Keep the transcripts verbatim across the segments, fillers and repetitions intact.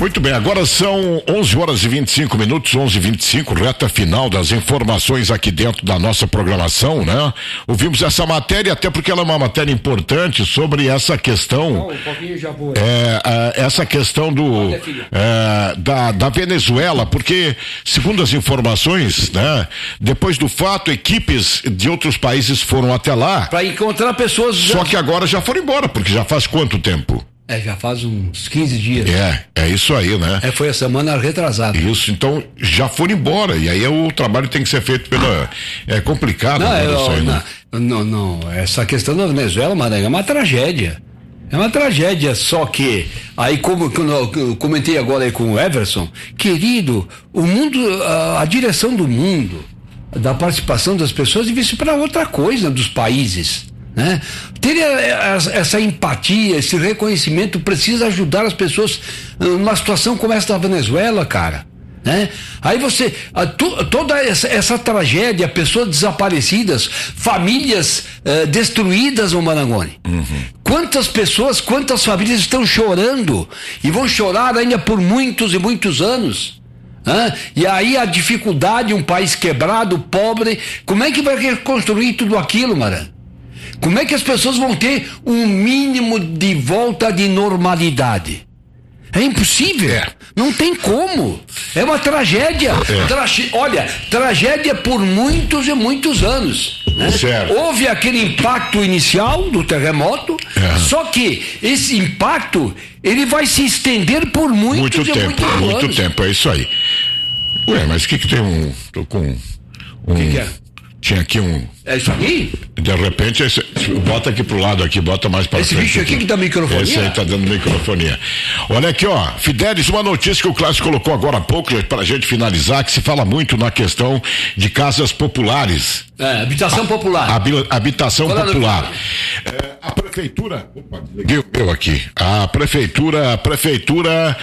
Muito bem, agora são onze horas e vinte e cinco minutos, onze e vinte e cinco, reta final das informações aqui dentro da nossa programação, né? Ouvimos essa matéria, até porque ela é uma matéria importante sobre essa questão. Não, um pouquinho já vou. É, é, essa questão do é, da, da Venezuela, porque, segundo as informações, né? Depois do fato, equipes de outros países foram até lá. Para encontrar pessoas. Só que agora já foram embora, porque já faz quanto tempo? É, já faz uns quinze dias. É, é isso aí, né? É, foi a semana retrasada. Isso, então já foram embora, e aí o trabalho tem que ser feito pela... É complicado, não, né, eu, isso aí, né? não, não, não, essa questão da Venezuela, Maranhão, é uma tragédia. É uma tragédia, só que, aí como eu comentei agora aí com o Everson, querido, o mundo, a, a direção do mundo, da participação das pessoas, devia ser para outra coisa dos países. Né? Ter essa empatia, esse reconhecimento, precisa ajudar as pessoas numa situação como essa da Venezuela, cara. Né? Aí você, a, to, toda essa, essa tragédia, pessoas desaparecidas, famílias uh, destruídas no Marangoni. Uhum. Quantas pessoas, quantas famílias estão chorando e vão chorar ainda por muitos e muitos anos. Hã? E aí a dificuldade, um país quebrado, pobre, como é que vai reconstruir tudo aquilo, Maran? Como é que as pessoas vão ter um mínimo de volta de normalidade? É impossível. É. Não tem como. É uma tragédia. É. Tra- olha, tragédia por muitos e muitos anos. Né? Houve aquele impacto inicial do terremoto, é. Só que esse impacto ele vai se estender por muitos muito e tempo, muitos anos. Muito tempo, é isso aí. Ué, mas o que que tem um... Tô com um... O que que é? Tinha aqui um... É isso aqui? De repente, esse, bota aqui pro lado aqui, bota mais para frente. Esse bicho aqui que dá microfonia? Esse aí tá dando microfonia. Olha aqui, ó, Fidelis, uma notícia que o Clássico colocou agora há pouco, pra gente finalizar, que se fala muito na questão de casas populares. É, habitação a, popular. A, habitação Qual popular. É, a prefeitura... Opa, desliguei o meu aqui. A prefeitura... A prefeitura...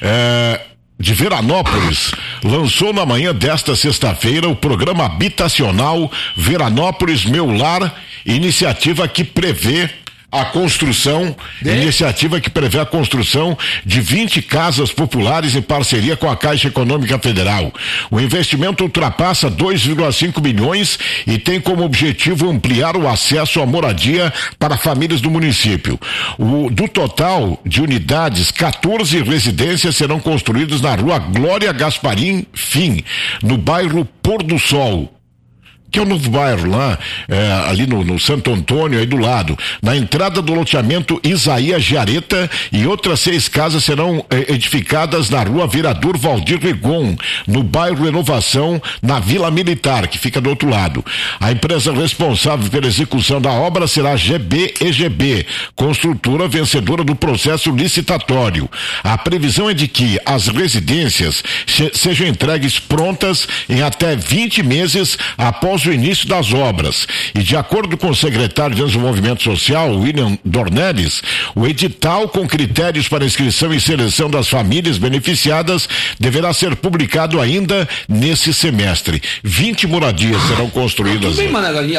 É, de Veranópolis lançou na manhã desta sexta-feira o programa habitacional Veranópolis Meu Lar, iniciativa que prevê a construção, de? iniciativa que prevê a construção de vinte casas populares em parceria com a Caixa Econômica Federal. O investimento ultrapassa dois vírgula cinco milhões e tem como objetivo ampliar o acesso à moradia para famílias do município. O, do total de unidades, quatorze residências serão construídas na rua Glória Gasparim Fim, no bairro Pôr do Sol, que é o novo bairro lá, é, ali no, no Santo Antônio, aí do lado. Na entrada do loteamento Isaías Jareta, e outras seis casas serão é, edificadas na rua Vereador Valdir Rigon, no bairro Renovação, na Vila Militar, que fica do outro lado. A empresa responsável pela execução da obra será a G B E G B, construtora vencedora do processo licitatório. A previsão é de que as residências se, sejam entregues prontas em até vinte meses após o início das obras. E de acordo com o secretário de Desenvolvimento Social, William Dornelles, o edital com critérios para inscrição e seleção das famílias beneficiadas deverá ser publicado ainda nesse semestre. vinte moradias serão construídas. Tudo bem, mano, a,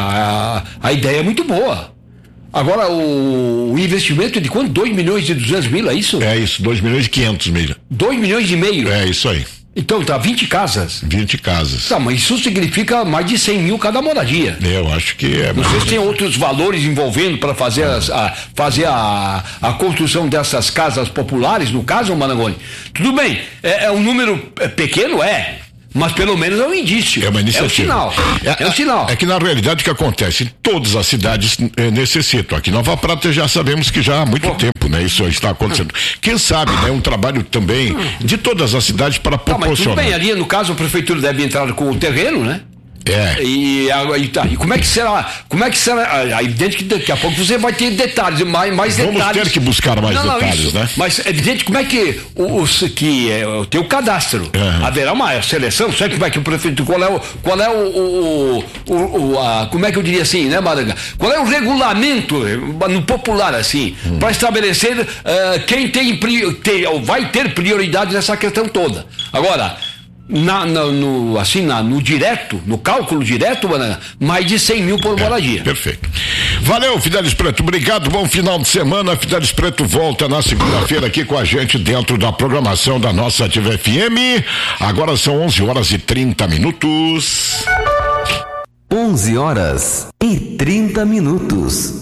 a, a ideia é muito boa. Agora, o, o investimento é de quanto? dois milhões e duzentos mil, é isso? É isso, dois milhões e quinhentos mil. dois milhões e meio? É isso aí. Então tá, vinte casas. vinte casas. Tá, mas isso significa mais de cem mil cada moradia. Eu acho que é. Não sei se tem outros valores envolvendo para fazer, as, a, fazer a, a construção dessas casas populares, no caso, Marangoni. Tudo bem, é, é um número pequeno, é. Mas pelo menos é um indício. É uma iniciativa. É um sinal. É, é um sinal. É que na realidade o que acontece, todas as cidades eh, necessitam. Aqui em Nova Prata já sabemos que já há muito Pô. tempo, né? Isso está acontecendo. Quem sabe, né? Um trabalho também de todas as cidades para proporcionar. Mas tudo bem, ali no caso a prefeitura deve entrar com o terreno, né? É. E, e, tá, e como é que será? Como é que será? É evidente que daqui a pouco você vai ter detalhes, mais, mais Vamos detalhes. Vamos ter que buscar mais não, detalhes, não, isso, né? Mas é evidente como é que o, o que é o teu cadastro. Uhum. Haverá uma seleção, sabe como é que o prefeito, qual é o, qual é o, o, o, o a, como é que eu diria assim, né, Maranga? Qual é o regulamento no popular assim, uhum. para estabelecer uh, quem tem, tem vai ter prioridade nessa questão toda. Agora, Na, na, no, assim, na, no direto, no cálculo direto, Banana, mais de cem mil por moradia. É, perfeito. Valeu, Fidelis Preto, obrigado, bom final de semana. Fidelis Preto volta na segunda-feira aqui com a gente dentro da programação da nossa Ativa F M. Agora são onze horas e trinta minutos. onze horas e trinta minutos.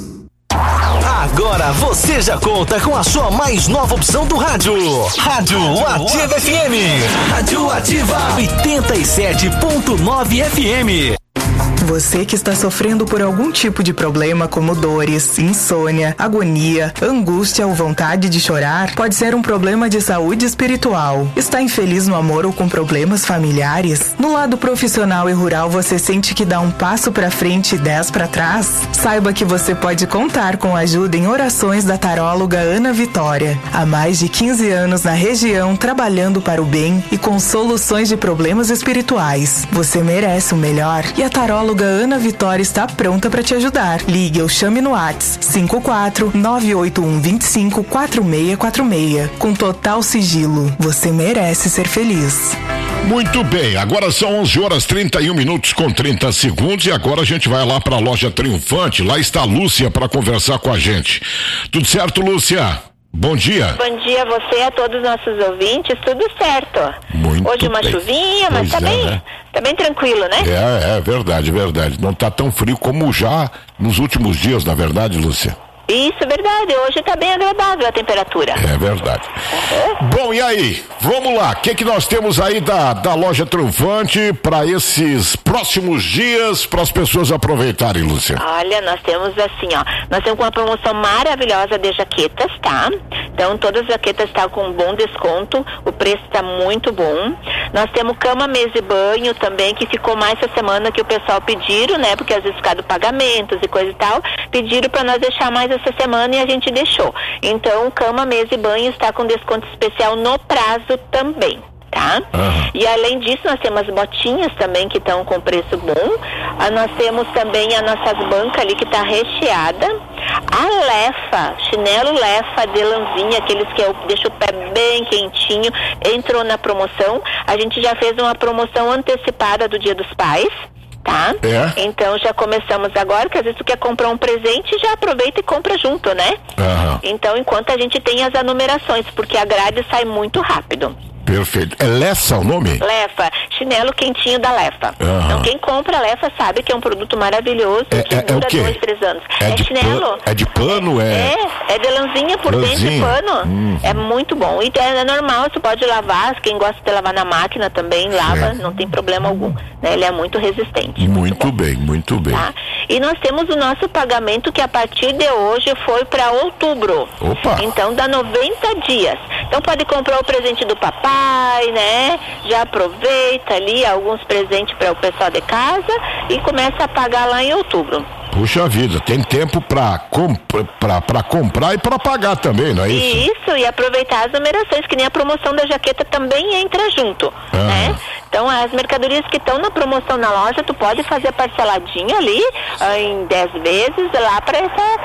Agora você já conta com a sua mais nova opção do rádio. Rádio Ativa F M. Rádio Ativa oitenta e sete ponto nove F M. Você que está sofrendo por algum tipo de problema como dores, insônia, agonia, angústia ou vontade de chorar, pode ser um problema de saúde espiritual. Está infeliz no amor ou com problemas familiares? No lado profissional e rural você sente que dá um passo para frente e dez para trás? Saiba que você pode contar com ajuda em orações da taróloga Ana Vitória. Há mais de quinze anos na região trabalhando para o bem e com soluções de problemas espirituais. Você merece o melhor e a taróloga Ana Vitória está pronta para te ajudar. Ligue ou chame no WhatsApp cinco quatro nove oito um dois cinco quatro seis quatro seis. Com total sigilo, você merece ser feliz. Muito bem, agora são onze horas trinta e um minutos com trinta segundos e agora a gente vai lá para a loja Triunfante. Lá está a Lúcia para conversar com a gente. Tudo certo, Lúcia? Bom dia. Bom dia a você, a todos os nossos ouvintes, tudo certo. Muito Hoje uma bem. chuvinha, mas Pois tá é, bem, né? tá bem tranquilo, né? É, é verdade, verdade. Não tá tão frio como já nos últimos dias, na verdade, Lúcia. Isso, verdade, hoje tá bem agradável a temperatura. É verdade. Uhum. Bom, e aí? Vamos lá, o que que nós temos aí da, da loja Triunfante para esses próximos dias, para as pessoas aproveitarem, Lúcia? Olha, nós temos assim, ó, nós temos uma promoção maravilhosa de jaquetas, tá? Então, todas as jaquetas estão com um bom desconto, o preço está muito bom. Nós temos cama, mesa e banho também, que ficou mais essa semana que o pessoal pediram, né? Porque às vezes ficaram pagamentos e coisa e tal, pediram para nós deixar mais essa semana e a gente deixou. Então, cama, mesa e banho está com desconto especial no prazo também, tá? Uhum. E além disso, nós temos as botinhas também que estão com preço bom. Ah, nós temos também as nossas bancas ali que está recheada. A Lefa, chinelo Lefa de lãzinha, aqueles que eu deixo o pé bem quentinho, entrou na promoção. A gente já fez uma promoção antecipada do Dia dos Pais. Tá? É. Então já começamos agora, que às vezes tu quer comprar um presente, já aproveita e compra junto, né? Uhum. Então, enquanto a gente tem as anumerações, porque a grade sai muito rápido. Perfeito. É Lefa o nome? Lefa, chinelo quentinho da Lefa. Uhum. Então, quem compra a Lefa sabe que é um produto maravilhoso, é, que é, dura é o quê? dois, três anos. É, é de chinelo. Pano, é de pano? É, é, é de lãzinha por lãzinha. dentro de pano. Uhum. É muito bom. E é normal, você pode lavar, quem gosta de lavar na máquina também, lava, não tem problema algum. Né? Ele é muito resistente. Muito, muito bem, muito bem. Tá? E nós temos o nosso pagamento que a partir de hoje foi para outubro. Opa! Então dá noventa dias. Então pode comprar o presente do papai, né? Já aproveita ali alguns presentes para o pessoal de casa e começa a pagar lá em outubro. Puxa vida, tem tempo para comp comprar e para pagar também, não é isso? Isso, e aproveitar as numerações, que nem a promoção da jaqueta também entra junto, ah. né? Então, as mercadorias que estão na promoção na loja, tu pode fazer parceladinho ali, ah, em dez vezes, lá para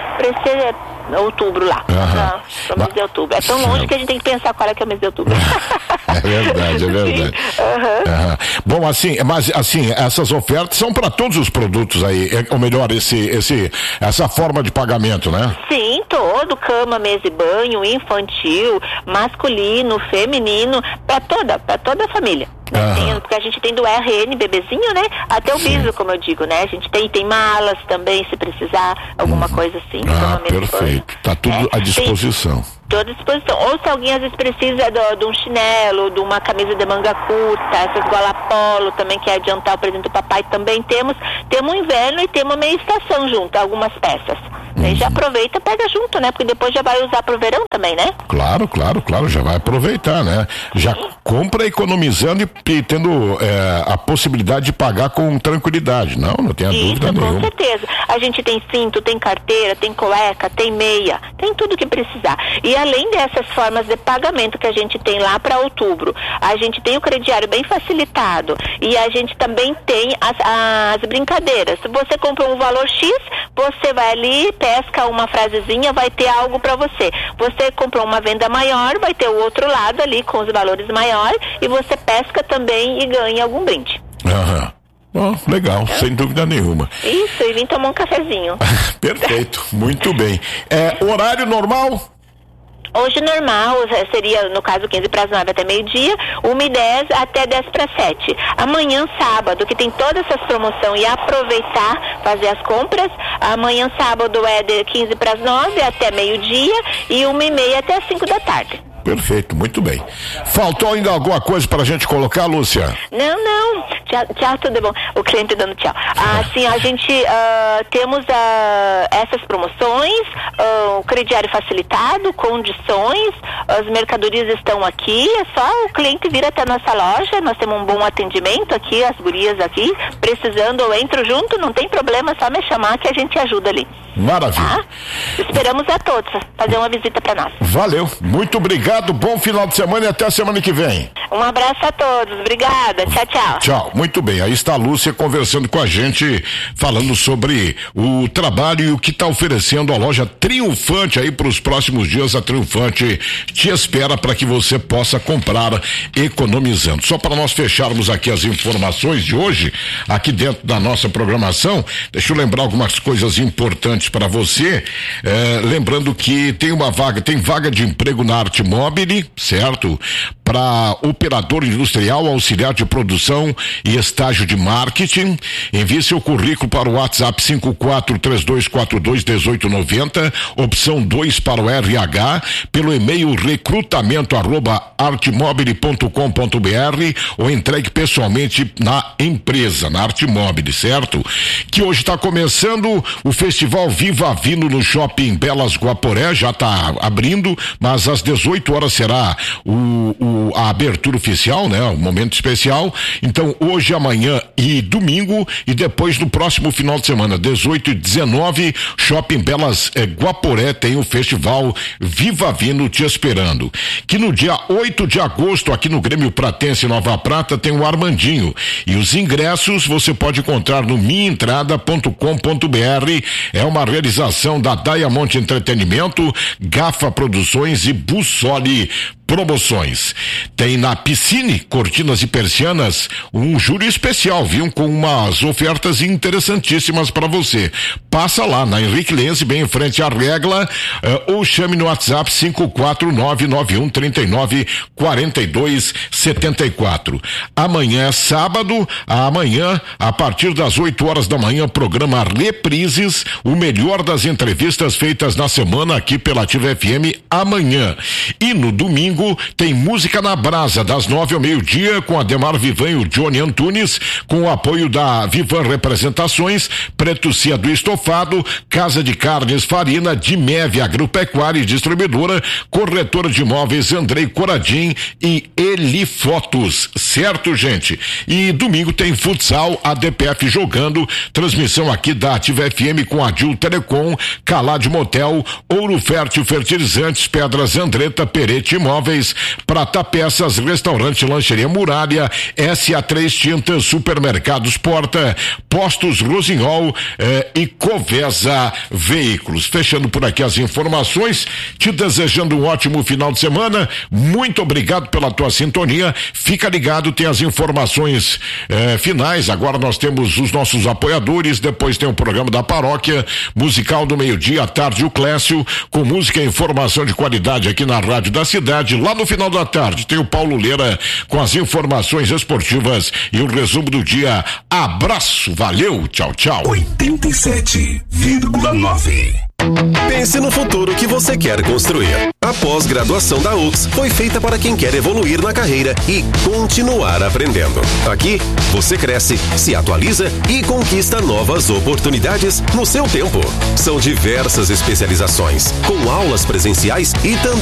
esse outubro lá, para o mês de outubro. É tão certo. longe que a gente tem que pensar qual é que é o mês de outubro. É verdade, é verdade. Uhum. Uhum. Bom, assim, mas assim, essas ofertas são para todos os produtos aí, ou melhor, esse, esse, essa forma de pagamento, né? Sim, todo, cama, mesa e banho, infantil, masculino, feminino, para toda, para toda a família. Tem, porque a gente tem do R N bebezinho, né? Até o biso, como eu digo, né? A gente tem, tem malas também, se precisar, alguma uhum. coisa assim. Ah, perfeito. Tá tudo é, à disposição. Toda à disposição. Ou se alguém às vezes precisa do, de um chinelo, de uma camisa de manga curta, essas gola polo também, que é adiantar o presente do papai, também temos. Temos inverno e temos meia estação junto, algumas peças. Uhum. Aí já aproveita, pega junto, né? Porque depois já vai usar pro verão também, né? Claro, claro, claro, já vai aproveitar, né? Já Sim. compra economizando e, e tendo é, a possibilidade de pagar com tranquilidade. Não, não tenha Isso, dúvida com nenhuma. Com certeza. A gente tem cinto, tem carteira, tem cueca, tem meia, tem tudo que precisar. E além dessas formas de pagamento que a gente tem lá para outubro, a gente tem o crediário bem facilitado e a gente também tem as, as brincadeiras. Se você compra um valor X, você vai ali, pega pesca uma frasezinha, vai ter algo para você. Você comprou uma venda maior, vai ter o outro lado ali com os valores maiores e você pesca também e ganha algum brinde. Aham. Oh, legal, é. Sem dúvida nenhuma. Isso, e vim tomar um cafezinho. Perfeito, muito bem. É, horário normal? Hoje normal, seria no caso quinze para as nove até meio-dia, uma e dez até dez para sete. Amanhã sábado, que tem toda essa promoção e aproveitar, fazer as compras, amanhã sábado é de quinze para as nove até meio-dia e uma e meia até as cinco da tarde. Perfeito, muito bem. Faltou ainda alguma coisa pra gente colocar, Lúcia? Não, não. Tchau, tchau, tudo bom. O cliente dando tchau. Assim, a gente uh, temos uh, essas promoções, uh, o crediário facilitado, condições, as mercadorias estão aqui, é só o cliente vir até a nossa loja, nós temos um bom atendimento aqui, as gurias aqui, precisando eu entro junto, não tem problema, é só me chamar que a gente ajuda ali. Maravilha. Tá? Esperamos a todos fazer uma visita para nós. Valeu, muito obrigado, bom final de semana e até a semana que vem. Um abraço a todos, obrigada, tchau, tchau. Tchau, muito bem, aí está a Lúcia conversando com a gente, falando sobre o trabalho e o que está oferecendo a loja Triunfante aí para os próximos dias. A Triunfante te espera para que você possa comprar economizando. Só para nós fecharmos aqui as informações de hoje, aqui dentro da nossa programação, deixa eu lembrar algumas coisas importantes para você, eh, lembrando que tem uma vaga, tem vaga de emprego na Artimobile, certo? Para operador industrial, auxiliar de produção e estágio de marketing. Envie seu currículo para o WhatsApp cinco quatro três dois quatro dois um oito nove zero, opção dois para o R H, pelo e-mail recrutamento arroba artimobile ponto com ponto br ou entregue pessoalmente na empresa, na Artimobile, certo? Que hoje está começando o festival Viva Vino no Shopping Belas Guaporé, já está abrindo, mas às dezoito horas será o, o, a abertura oficial, né? O momento especial. Então, hoje, amanhã e domingo, e depois no próximo final de semana, dezoito e dezenove, Shopping Belas eh, Guaporé tem o festival Viva Vino te esperando. Que no dia oito de agosto, aqui no Grêmio Pratense Nova Prata, tem o Armandinho. E os ingressos você pode encontrar no minha entrada ponto com ponto br. É uma realização da Diamond Entretenimento, Gafa Produções e Bussoli Promoções. Tem na Piscine, cortinas e persianas, um júri especial, viu? Com umas ofertas interessantíssimas para você. Passa lá na Henrique Lenze, bem em frente à Regla, uh, ou chame no WhatsApp cinco quatro nove nove um três nove quatro dois sete quatro. Amanhã é sábado, amanhã, a partir das oito horas da manhã, programa Reprises, o melhor das entrevistas feitas na semana aqui pela Ativa F M, amanhã. E no domingo tem Música na Brasa, das nove ao meio-dia, com Ademar Vivan e o Johnny Antunes, com o apoio da Vivan Representações, Preto Cia do Estofado, Casa de Carnes Farina, Dimeve Agropecuária e Distribuidora, Corretora de Imóveis Andrei Coradim e Elifotos, certo, gente? E domingo tem futsal, a D P F jogando, transmissão aqui da Ativa F M com a Dil Telecom, Calade Motel, Ouro Fértil Fertilizantes, Pedras Andretta, Perete Imóveis, Prata Peças, Restaurante Lancheria Muralha, S A três Tintas, Supermercados Porta, Postos Rosinhol eh, e Covesa Veículos. Fechando por aqui as informações, te desejando um ótimo final de semana, muito obrigado pela tua sintonia, fica ligado, tem as informações eh, finais, agora nós temos os nossos apoiadores, depois tem o programa da paróquia, musical do meio-dia, à tarde o Clécio, com música e informação de qualidade aqui na Rádio da Cidade. Lá no final da tarde tem o Paulo Leira com as informações esportivas e o resumo do dia. Abraço, valeu, tchau, tchau. oitenta e sete vírgula nove. Pense no futuro que você quer construir. A pós-graduação da U F S foi feita para quem quer evoluir na carreira e continuar aprendendo. Aqui, você cresce, se atualiza e conquista novas oportunidades no seu tempo. São diversas especializações, com aulas presenciais e também